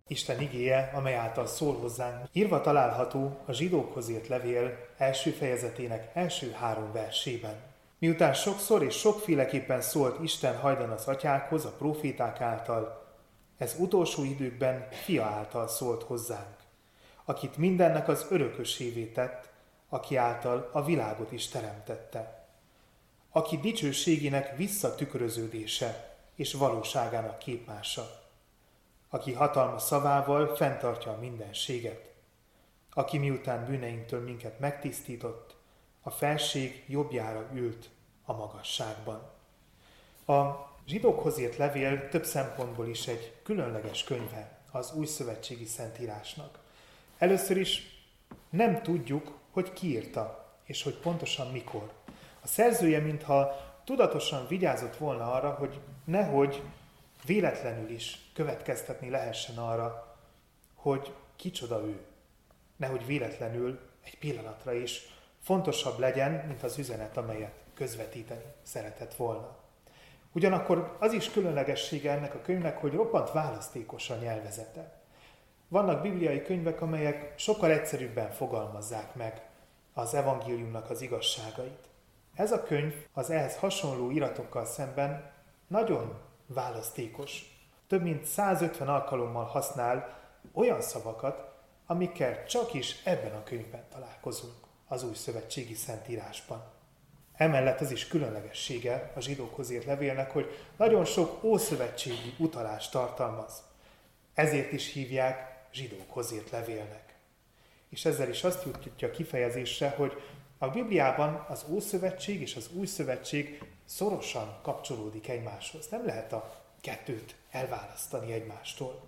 Isten igéje, amely által szól hozzánk, írva található a zsidókhoz írt levél első fejezetének első 3 versében. Miután sokszor és sokféleképpen szólt Isten hajdan az atyákhoz a próféták által, ez utolsó időkben fia által szólt hozzánk, akit mindennek az örökösévé tett, aki által a világot is teremtette, aki dicsőségének visszatükröződése és valóságának képmása, aki hatalma szavával fenntartja a mindenséget, aki miután bűneinktől minket megtisztított, a felség jobbjára ült a magasságban. A zsidókhoz írt levél több szempontból is egy különleges könyve az újszövetségi szentírásnak. Először is nem tudjuk, hogy ki írta, és hogy pontosan mikor. A szerzője mintha tudatosan vigyázott volna arra, hogy nehogy véletlenül is következtetni lehessen arra, hogy kicsoda ő. Nehogy véletlenül egy pillanatra is fontosabb legyen, mint az üzenet, amelyet közvetíteni szeretett volna. Ugyanakkor az is különlegessége ennek a könyvnek, hogy roppant választékos a nyelvezete. Vannak bibliai könyvek, amelyek sokkal egyszerűbben fogalmazzák meg az evangéliumnak az igazságait. Ez a könyv az ehhez hasonló iratokkal szemben nagyon választékos. Több mint 150 alkalommal használ olyan szavakat, amikkel csak is ebben a könyvben találkozunk, az újszövetségi szentírásban. Emellett az is különlegessége a zsidókhoz írt levélnek, hogy nagyon sok ószövetségi utalást tartalmaz. Ezért is hívják zsidókhoz írt levélnek. És ezzel is azt jutja kifejezésre, hogy a Bibliában az Ószövetség és az Újszövetség szorosan kapcsolódik egymáshoz. Nem lehet a kettőt elválasztani egymástól.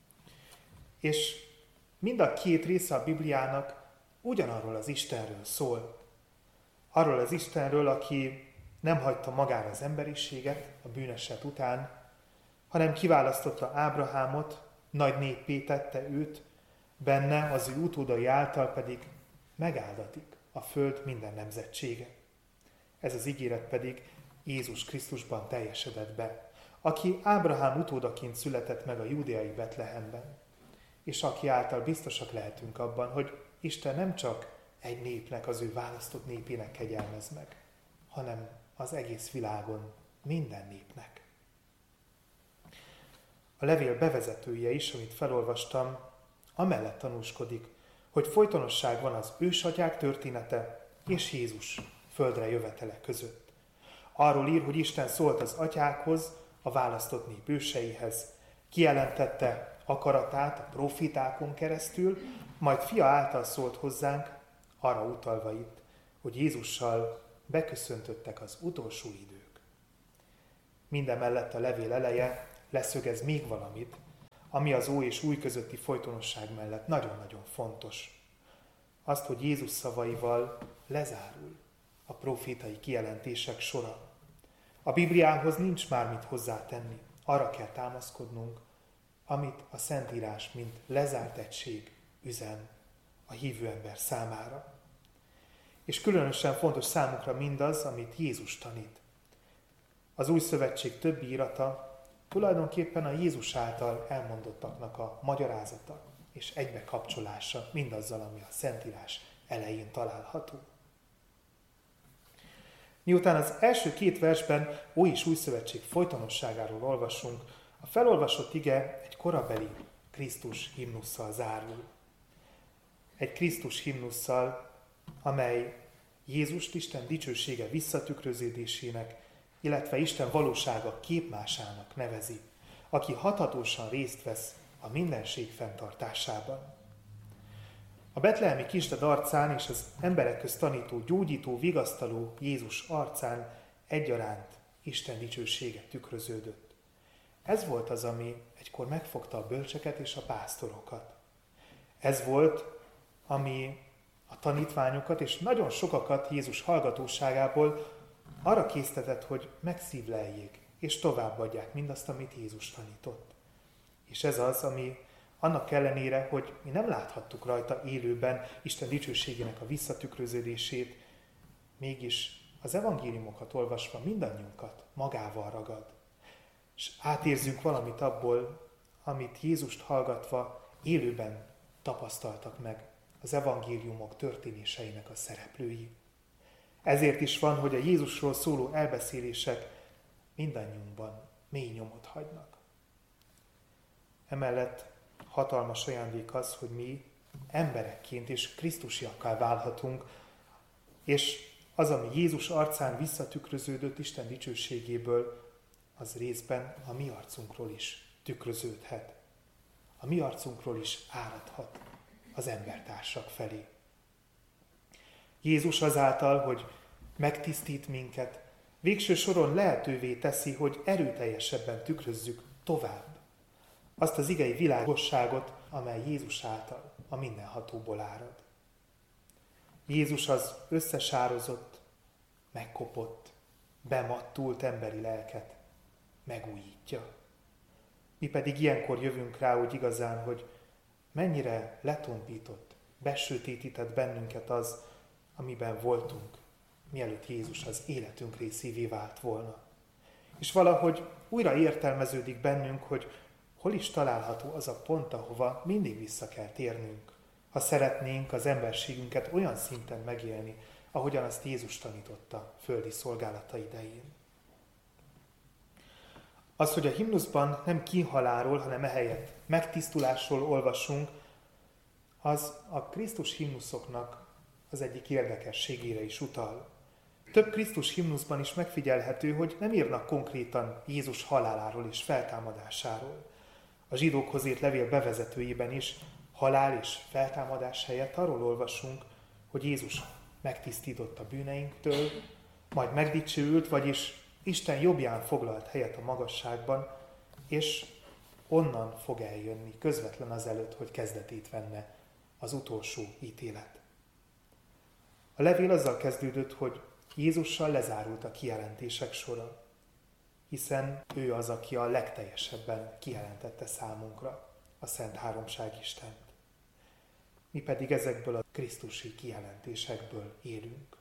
És mind a két része a Bibliának ugyanarról az Istenről szól. Arról az Istenről, aki nem hagyta magára az emberiséget a bűneset után, hanem kiválasztotta Ábrahámot, nagy néppé tette őt, benne az ő utódai által pedig megáldatik a föld minden nemzetsége. Ez az ígéret pedig Jézus Krisztusban teljesedett be, aki Ábrahám utódaként született meg a júdeai Betlehemben, és aki által biztosak lehetünk abban, hogy Isten nem csak egy népnek, az ő választott népének kegyelmez meg, hanem az egész világon minden népnek. A levél bevezetője is, amit felolvastam, amellett tanúskodik, hogy folytonosság van az ősatyák története és Jézus földre jövetele között. Arról ír, hogy Isten szólt az atyákhoz, a választott nép őseihez, kijelentette akaratát a profétákon keresztül, majd fia által szólt hozzánk, arra utalva itt, hogy Jézussal beköszöntöttek az utolsó idők. Mindemellett a levél eleje leszögez még valamit, ami az Ó és Új közötti folytonosság mellett nagyon-nagyon fontos. Azt, hogy Jézus szavaival lezárul a profétai kijelentések sora. A Bibliához nincs már mit hozzátenni, arra kell támaszkodnunk, amit a Szentírás, mint lezárt egység üzen a hívő ember számára. És különösen fontos számunkra mindaz, amit Jézus tanít. Az Új Szövetség többi írata tulajdonképpen a Jézus által elmondottaknak a magyarázata és egybekapcsolása mindazzal, ami a Szentírás elején található. Miután az első 2 versben Ói és Új Szövetség folytonosságáról olvasunk, a felolvasott ige egy korabeli Krisztus himnusszal zárul. Egy Krisztus himnusszal, amely Jézust Isten dicsősége visszatükröződésének, illetve Isten valósága képmásának nevezi, aki hathatósan részt vesz a mindenség fenntartásában. A betlehemi kisdad arcán és az emberek közt tanító, gyógyító, vigasztaló Jézus arcán egyaránt Isten dicsősége tükröződött. Ez volt az, ami egykor megfogta a bölcseket és a pásztorokat. Ez volt, ami a tanítványokat és nagyon sokakat Jézus hallgatóságából arra késztetett, hogy megszívleljék és továbbadják mindazt, amit Jézus tanított. És ez az, ami annak ellenére, hogy mi nem láthattuk rajta élőben Isten dicsőségének a visszatükröződését, mégis az evangéliumokat olvasva mindannyiunkat magával ragad. És átérzünk valamit abból, amit Jézust hallgatva élőben tapasztaltak meg az evangéliumok történéseinek a szereplői. Ezért is van, hogy a Jézusról szóló elbeszélések mindannyiunkban mély nyomot hagynak. Emellett hatalmas ajándék az, hogy mi emberekként és krisztusiakká válhatunk, és az, ami Jézus arcán visszatükröződött Isten dicsőségéből, az részben a mi arcunkról is tükröződhet. A mi arcunkról is áradhat az embertársak felé. Jézus azáltal, hogy megtisztít minket, végső soron lehetővé teszi, hogy erőteljesebben tükrözzük tovább azt az igei világosságot, amely Jézus által a mindenhatóból árad. Jézus az összesározott, megkopott, bemattult emberi lelket megújítja. Mi pedig ilyenkor jövünk rá úgy igazán, hogy mennyire letompított, besötétített bennünket az, amiben voltunk, mielőtt Jézus az életünk részévé vált volna. És valahogy újra értelmeződik bennünk, hogy hol is található az a pont, ahova mindig vissza kell térnünk, ha szeretnénk az emberségünket olyan szinten megélni, ahogyan azt Jézus tanította földi szolgálata idején. Az, hogy a himnuszban nem kínhalálról, hanem ehelyett megtisztulásról olvasunk, az a Krisztus himnuszoknak az egyik érdekességére is utal. Több Krisztus himnuszban is megfigyelhető, hogy nem írnak konkrétan Jézus haláláról és feltámadásáról. A zsidókhoz írt levél bevezetőjében is halál és feltámadás helyett arról olvasunk, hogy Jézus megtisztított a bűneinktől, majd megdicsőült, vagyis Isten jobbján foglalt helyet a magasságban, és onnan fog eljönni közvetlen azelőtt, hogy kezdetét venne az utolsó ítélet. A levél azzal kezdődött, hogy Jézussal lezárult a kijelentések sora, hiszen ő az, aki a legteljesebben kijelentette számunkra a Szent Háromság Istent. Mi pedig ezekből a krisztusi kijelentésekből élünk.